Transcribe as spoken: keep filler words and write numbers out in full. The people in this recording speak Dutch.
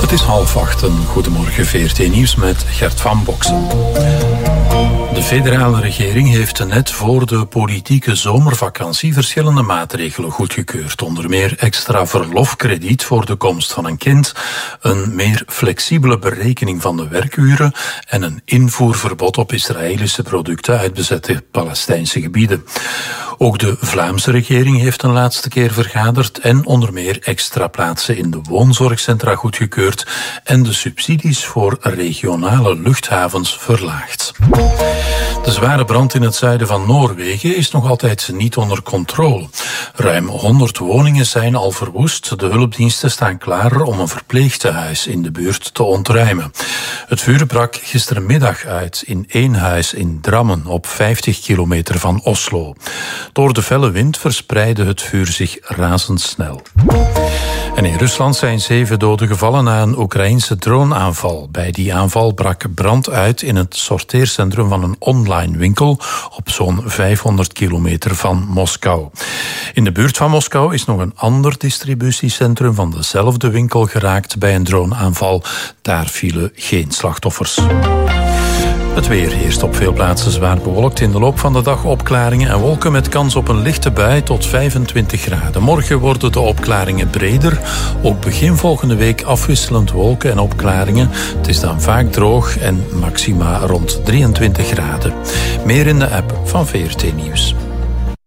Het is half acht. Een goedemorgen V R T Nieuws met Gert van Boksen. De federale regering heeft net voor de politieke zomervakantie verschillende maatregelen goedgekeurd. Onder meer extra verlofkrediet voor de komst van een kind, een meer flexibele berekening van de werkuren en een invoerverbod op Israëlische producten uit bezette Palestijnse gebieden. Ook de Vlaamse regering heeft een laatste keer vergaderd en onder meer extra plaatsen in de woonzorgcentra goedgekeurd en de subsidies voor regionale luchthavens verlaagd. De zware brand in het zuiden van Noorwegen is nog altijd niet onder controle. Ruim honderd woningen zijn al verwoest. De hulpdiensten staan klaar om een verpleegtehuis in de buurt te ontruimen. Het vuur brak gistermiddag uit in één huis in Drammen, op vijftig kilometer van Oslo. Door de felle wind verspreidde het vuur zich razendsnel. En in Rusland zijn zeven doden gevallen na een Oekraïense droneaanval. Bij die aanval brak brand uit in het sorteercentrum van een online winkel op zo'n vijfhonderd kilometer van Moskou. In de buurt van Moskou is nog een ander distributiecentrum van dezelfde winkel geraakt bij een droneaanval. Daar vielen geen slachtoffers. Het weer heerst op veel plaatsen zwaar bewolkt. In de loop van de dag opklaringen en wolken met kans op een lichte bui tot vijfentwintig graden. Morgen worden de opklaringen breder. Ook begin volgende week afwisselend wolken en opklaringen. Het is dan vaak droog en maxima rond drieëntwintig graden. Meer in de app van V R T Nieuws.